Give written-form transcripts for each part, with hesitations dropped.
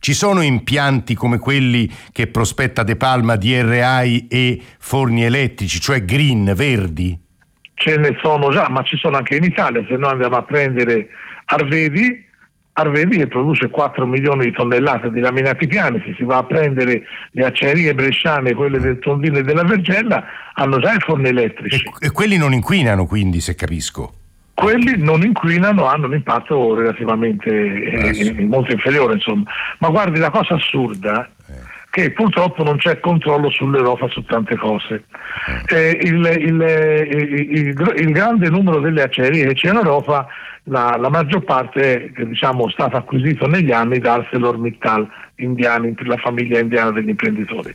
Ci sono impianti come quelli che prospetta De Palma, DRI e forni elettrici, cioè green, verdi? Ce ne sono già, ma ci sono anche in Italia. Se noi andiamo a prendere Arvedi che produce 4 milioni di tonnellate di laminati piani, se si va a prendere le acciaierie bresciane, quelle del Tondino e della Vergella, hanno già i forni elettrici. E quelli non inquinano, quindi, se capisco? Quelli non inquinano, hanno un impatto relativamente molto inferiore, insomma. Ma guardi, la cosa assurda che purtroppo non c'è controllo sull'Europa su tante cose. Il grande numero delle acciaierie che c'è in Europa, la maggior parte è stato acquisito negli anni da ArcelorMittal, indiani, la famiglia indiana degli imprenditori.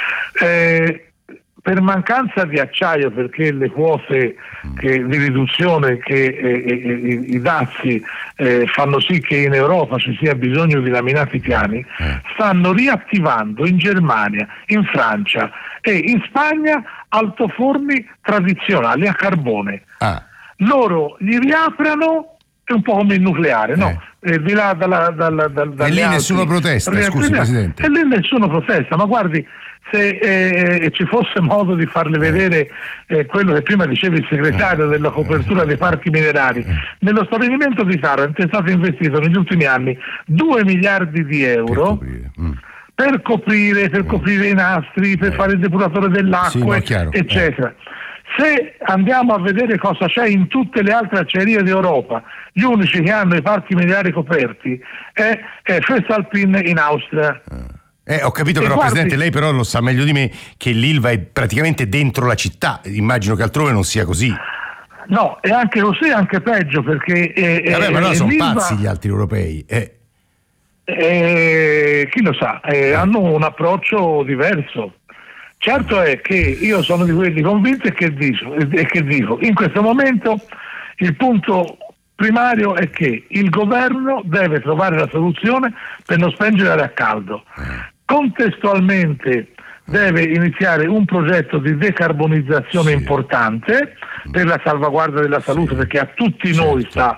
Per mancanza di acciaio, perché le quote di riduzione i dazi fanno sì che in Europa ci sia bisogno di laminati piani, stanno riattivando in Germania, in Francia e in Spagna altoforni tradizionali a carbone. Loro li riaprono, è un po' come il nucleare, no? Di là e lì nessuno protesta, scusi Presidente. E lì nessuno protesta, ma guardi, se ci fosse modo di farle vedere quello che prima diceva il segretario della copertura dei parchi minerari, nello stabilimento di Taranto è stato investito negli ultimi anni 2 miliardi di euro per coprire i nastri, per fare il depuratore dell'acqua, eccetera. Se andiamo a vedere cosa c'è in tutte le altre acciaierie d'Europa, gli unici che hanno i parchi minerari coperti è Voestalpine in Austria. Ho capito, però Presidente, lei però lo sa meglio di me che l'Ilva è praticamente dentro la città, immagino che altrove non sia così. No, è anche così, anche peggio, perché vabbè, ma no, sono pazzi gli altri europei. Chi lo sa, hanno un approccio diverso. Certo è che io sono di quelli convinti e che dico, in questo momento il punto primario è che il governo deve trovare la soluzione per non spengere l'aria a caldo. Contestualmente deve iniziare un progetto di decarbonizzazione importante per la salvaguardia della salute, perché a tutti noi sta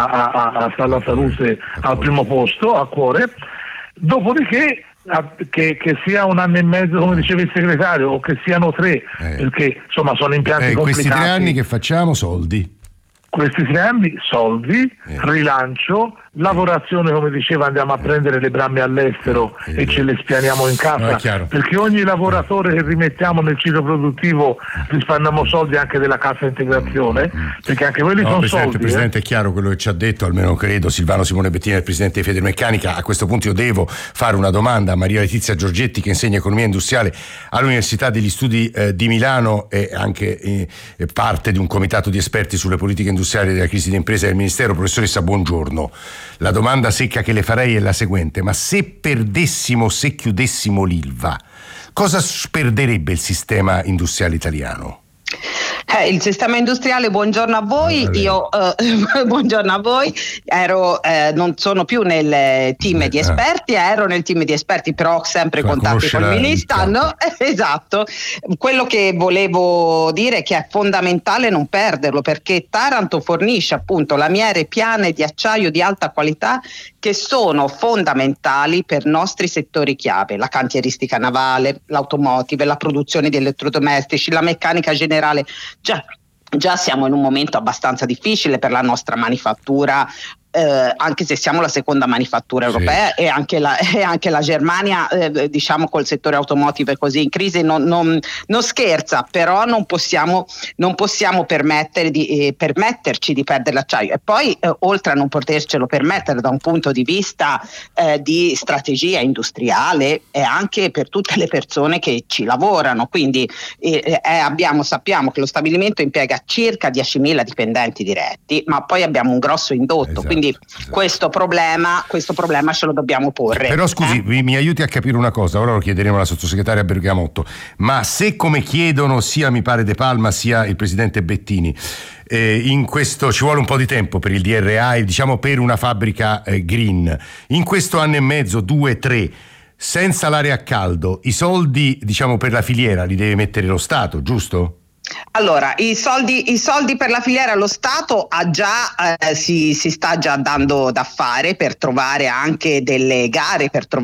la salute al primo posto, a cuore. Dopodiché che sia un anno e mezzo, come diceva il segretario, o che siano 3, perché insomma sono impianti complicati. Questi 3 anni che facciamo? Soldi. Questi 3 anni, soldi, rilancio, lavorazione, come diceva, andiamo a prendere le bramme all'estero e ce le spianiamo in casa, perché ogni lavoratore che rimettiamo nel ciclo produttivo risparmiamo soldi anche della cassa integrazione, perché anche quelli sono soldi. Presidente, è chiaro quello che ci ha detto, almeno credo, Silvano Simone Bettini, il Presidente di Federmeccanica. A questo punto io devo fare una domanda a Maria Letizia Giorgetti, che insegna economia industriale all'Università degli Studi di Milano e anche parte di un comitato di esperti sulle politiche industriali della crisi d'impresa del Ministero. Professoressa, buongiorno. La domanda secca che le farei è la seguente: ma se chiudessimo l'Ilva, cosa perderebbe il sistema industriale italiano? Il sistema industriale, buongiorno a voi. Buongiorno a voi. Non sono più nel team di esperti, ero nel team di esperti, però ho sempre contatti con il ministro. No? Esatto. Quello che volevo dire è che è fondamentale non perderlo, perché Taranto fornisce appunto lamiere piane di acciaio di alta qualità che sono fondamentali per nostri settori chiave: la cantieristica navale, l'automotive, la produzione di elettrodomestici, la meccanica generale. Già siamo in un momento abbastanza difficile per la nostra manifattura, anche se siamo la seconda manifattura europea, e anche la Germania, diciamo, col settore automotive così in crisi non scherza, però non possiamo permetterci di perdere l'acciaio. E poi oltre a non potercelo permettere da un punto di vista di strategia industriale, è anche per tutte le persone che ci lavorano. Quindi sappiamo che lo stabilimento impiega circa 10.000 dipendenti diretti, ma poi abbiamo un grosso indotto. Esatto. Quindi questo problema ce lo dobbiamo porre. Però scusi, mi aiuti a capire una cosa, ora lo chiederemo alla sottosegretaria Bergamotto, ma se, come chiedono sia mi pare De Palma sia il presidente Bettini, in questo ci vuole un po' di tempo per il DRI, diciamo per una fabbrica green, in questo anno e mezzo, 2, 3, senza l'aria a caldo, i soldi, diciamo, per la filiera li deve mettere lo Stato, giusto? Allora, i soldi per la filiera lo Stato ha già si sta già dando da fare per trovare anche delle gare, per trovare